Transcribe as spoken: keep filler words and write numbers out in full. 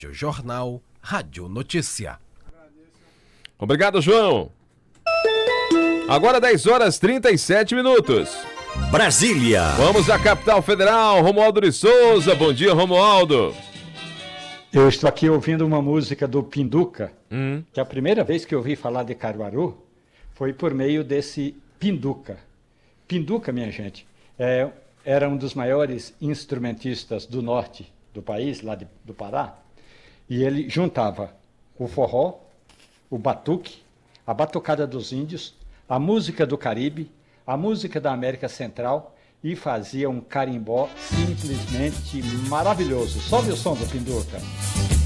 Jornal Rádio Notícia. Obrigado, João. Agora dez horas e trinta e sete minutos. Brasília. Vamos à capital federal, Romualdo de Souza. Bom dia, Romualdo. Eu estou aqui ouvindo uma música do Pinduca, Hum. que a primeira vez que eu ouvi falar de Caruaru foi por meio desse Pinduca. Pinduca, minha gente, é, era um dos maiores instrumentistas do norte do país, lá de, do Pará, e ele juntava o forró, o batuque, a batucada dos índios, a música do Caribe, a música da América Central e fazia um carimbó simplesmente maravilhoso. Sobe o som do Pinduca.